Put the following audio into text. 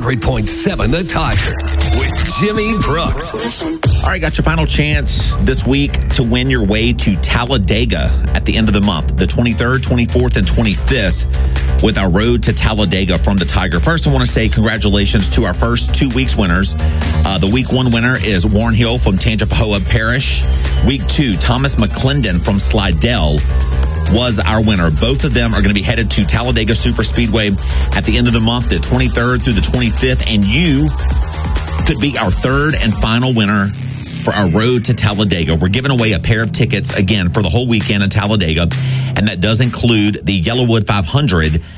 100.7 The Tiger with Jimmy Brooks. All right, got your final chance this week to win your way to Talladega at the end of the month, the 23rd, 24th, and 25th, with our road to Talladega from the Tiger. First, I want to say congratulations to our first 2 weeks winners. The week one winner is Warren Hill from Tangipahoa Parish. Week two, Thomas McClendon from Slidell was our winner. Both of them are going to be headed to Talladega Super Speedway at the end of the month, the 23rd through the 25th, and you could be our third and final winner for our road to Talladega. We're giving away a pair of tickets, again, for the whole weekend in Talladega, and that does include the Yellowwood 500